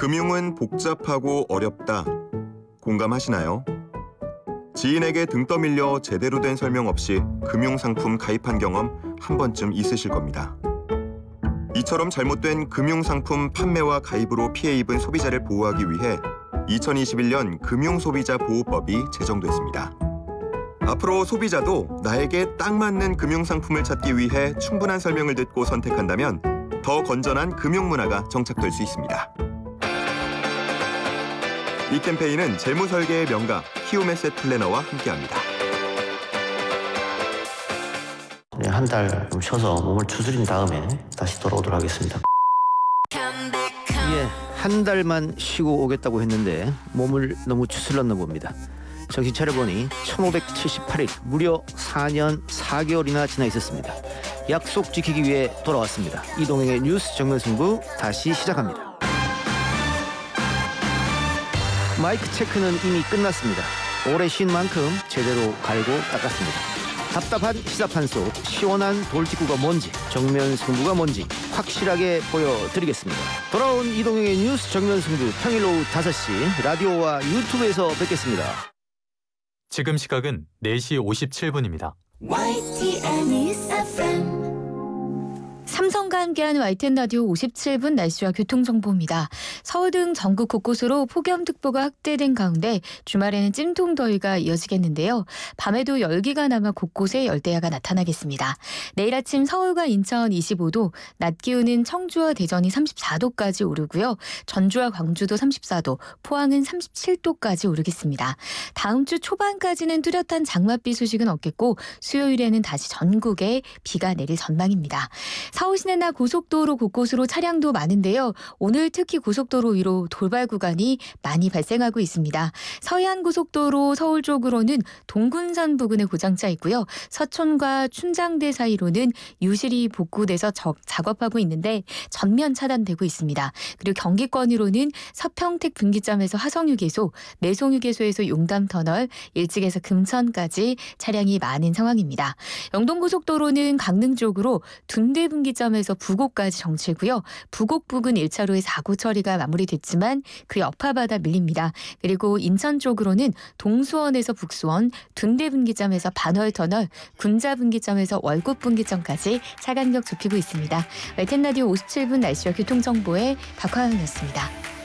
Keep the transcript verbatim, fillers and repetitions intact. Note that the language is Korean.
금융은 복잡하고 어렵다. 공감하시나요? 지인에게 등 떠밀려 제대로 된 설명 없이 금융상품 가입한 경험 한 번쯤 있으실 겁니다. 이처럼 잘못된 금융상품 판매와 가입으로 피해 입은 소비자를 보호하기 위해 이천이십일 년 금융소비자보호법이 제정됐습니다. 앞으로 소비자도 나에게 딱 맞는 금융상품을 찾기 위해 충분한 설명을 듣고 선택한다면 더 건전한 금융문화가 정착될 수 있습니다. 이 캠페인은 재무설계의 명가 키움에셋 플래너와 함께합니다. 네, 한 달 좀 쉬어서 몸을 추스린 다음에 다시 돌아오도록 하겠습니다. 예, 한 달만 쉬고 오겠다고 했는데 몸을 너무 추슬렀나 봅니다. 정신 차려보니 천오백칠십팔 일, 무려 사 년 사 개월이나 지나 있었습니다. 약속 지키기 위해 돌아왔습니다. 이동행의 뉴스 정면승부 다시 시작합니다. 마이크 체크는 이미 끝났습니다. 오래 쉰 만큼 제대로 갈고 닦았습니다. 답답한 시사판 속 시원한 돌직구가 뭔지, 정면 승부가 뭔지 확실하게 보여드리겠습니다. 돌아온 이동영의 뉴스 정면 승부, 평일 오후 다섯 시 라디오와 유튜브에서 뵙겠습니다. 지금 시각은 네 시 오십칠 분입니다. 삼성과 함께하는 와이티엔 라디오 오십칠 분 날씨와 교통정보입니다. 서울 등 전국 곳곳으로 폭염특보가 확대된 가운데 주말에는 찜통더위가 이어지겠는데요. 밤에도 열기가 남아 곳곳에 열대야가 나타나겠습니다. 내일 아침 서울과 인천 이십오 도, 낮 기온은 청주와 대전이 삼십사 도까지 오르고요. 전주와 광주도 삼십사 도, 포항은 삼십칠 도까지 오르겠습니다. 다음 주 초반까지는 뚜렷한 장맛비 소식은 없겠고 수요일에는 다시 전국에 비가 내릴 전망입니다. 서울 시내나 고속도로 곳곳으로 차량도 많은데요. 오늘 특히 고속도로 위로 돌발 구간이 많이 발생하고 있습니다. 서해안고속도로 서울 쪽으로는 동군산 부근에 고장차 있고요. 서촌과 춘장대 사이로는 유실이 복구돼서 작업하고 있는데 전면 차단되고 있습니다. 그리고 경기권으로는 서평택 분기점에서 하성휴게소, 내송휴게소에서 용담터널, 일찍에서 금천까지 차량이 많은 상황입니다. 영동고속도로는 강릉 쪽으로 둔대 분기점에서 부곡까지 정체고요. 부곡 부근 일 차로의 사고 처리가 마무리됐지만 그 여파받아 밀립니다. 그리고 인천 쪽으로는 동수원에서 북수원, 둔대 분기점에서 반월터널, 군자 분기점에서 월곶 분기점까지 차간격 좁히고 있습니다. 와이티엔 라디오 오십칠 분 날씨와 교통정보의 박화영이었습니다.